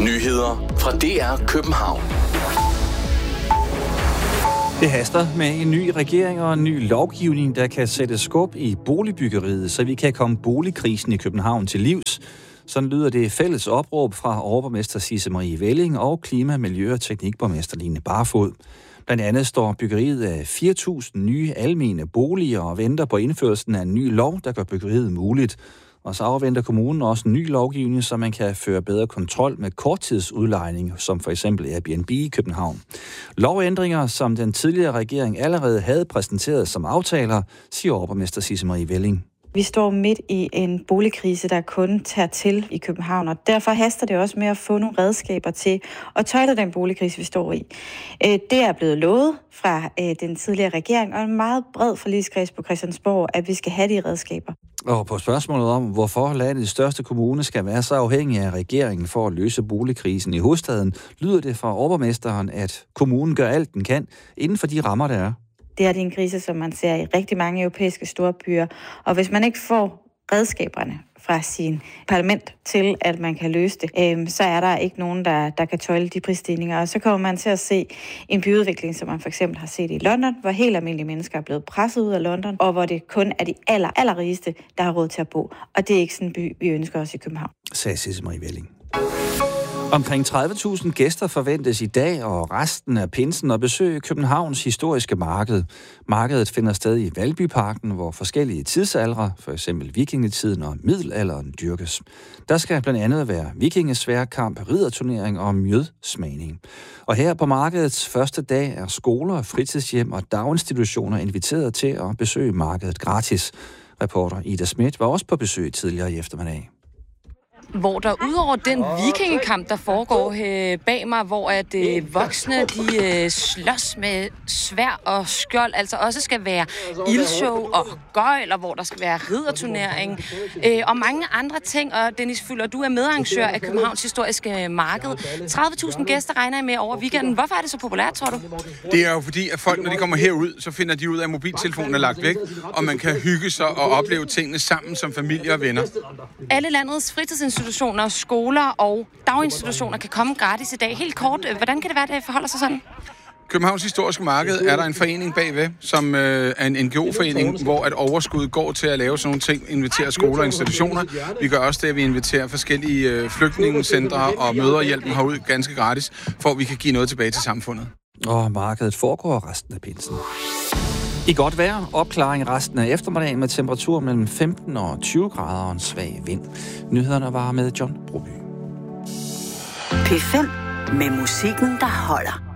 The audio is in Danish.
Nyheder fra DR København. Det haster med en ny regering og en ny lovgivning, der kan sætte skub i boligbyggeriet, så vi kan komme boligkrisen i København til livs. Sådan lyder det fælles opråb fra overborgmester Sisse Marie Velling og klima-, miljø- og teknikborgmester Line Barfod. Blandt andet står byggeriet af 4.000 nye almene boliger og venter på indførelsen af en ny lov, der gør byggeriet muligt. Og så afventer kommunen også en ny lovgivning, så man kan føre bedre kontrol med korttidsudlejning, som for eksempel Airbnb i København. Lovændringer, som den tidligere regering allerede havde præsenteret som aftaler, siger overborgmester Sisse Marie Velling. Vi står midt i en boligkrise, der kun tager til i København, og derfor haster det også med at få nogle redskaber til at tøjle den boligkrise, vi står i. Det er blevet lovet fra den tidligere regering, og en meget bred forligskreds på Christiansborg, at vi skal have de redskaber. Og på spørgsmålet om, hvorfor landets største kommune skal være så afhængig af regeringen for at løse boligkrisen i hovedstaden, lyder det fra overborgmesteren, at kommunen gør alt den kan inden for de rammer, der er. Det er en krise, som man ser i rigtig mange europæiske storbyer, og hvis man ikke får redskaberne fra sin parlament til, at man kan løse det, så er der ikke nogen, der kan tøjle de prisstigninger. Og så kommer man til at se en byudvikling, som man for eksempel har set i London, hvor helt almindelige mennesker er blevet presset ud af London, og hvor det kun er de allerrigeste, der har råd til at bo. Og det er ikke sådan en by, vi ønsker os i København. Sagde Sisse Marie Velling. Omkring 30.000 gæster forventes i dag og resten af pinsen at besøge Københavns historiske marked. Markedet finder sted i Valbyparken, hvor forskellige tidsaldre, for eksempel vikingetiden og middelalderen, dyrkes. Der skal blandt andet være vikingesværdkamp, ridderturnering og mjødsmagning. Og her på markedets første dag er skoler, fritidshjem og daginstitutioner inviteret til at besøge markedet gratis. Reporter Ida Schmidt var også på besøg tidligere i eftermiddag. Hvor der udover den vikingekamp, der foregår bag mig, hvor at voksne de slås med sværd og skjold, altså også skal være ildshow og gøjl, og hvor der skal være ridderturnering og mange andre ting. Og Dennis Fylder, du er medarrangør af Københavns Historiske Marked. 30.000 gæster regner I med over weekenden. Hvorfor er det så populært, tror du? Det er jo fordi, at folk, når de kommer herud, så finder de ud af, at mobiltelefonen er lagt væk, og man kan hygge sig og opleve tingene sammen som familie og venner. Alle landets fritidsinstitutioner, skoler og daginstitutioner kan komme gratis i dag. Helt kort, hvordan kan det være, at det forholder sig sådan? Københavns Historiske Marked er der en forening bagved, som er en NGO-forening, hvor et overskud går til at lave sådan nogle ting, invitere skoler og institutioner. Vi gør også det, at vi inviterer forskellige flygtningecentre og møderhjælpen herud ganske gratis, for at vi kan give noget tilbage til samfundet. Og markedet foregår resten af pinsen. I godt vejr, opklaring resten af eftermiddagen med temperatur mellem 15 og 20 grader og en svag vind. Nyhederne var med John Broby. P5 med musikken, der holder.